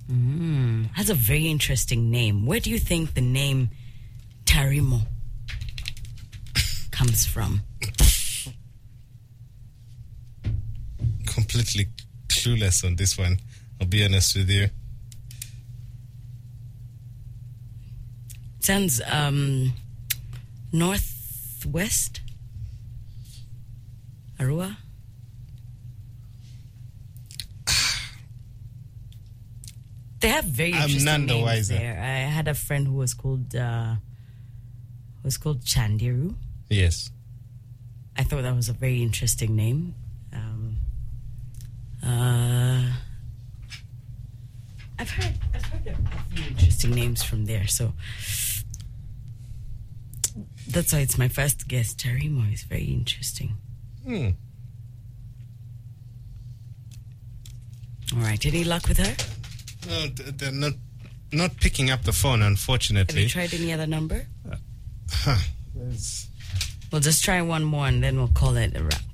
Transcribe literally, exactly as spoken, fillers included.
Mm, has a very interesting name. Where do you think the name Tarimo comes from? Completely clueless on this one. I'll be honest with you. Sounds um, northwest. Arua. They have very I'm interesting none the names wiser. there. I had a friend who was called uh, was called Chandiru. Yes. I thought that was a very interesting name. Um, uh, I've heard I've heard a few interesting names from there, so that's why it's my first guess. Tarimo is very interesting. Hmm. All right, any luck with her? No, they're not not picking up the phone, Have unfortunately. you tried any other number? Huh. There's- We'll just try one more and then we'll call it a wrap.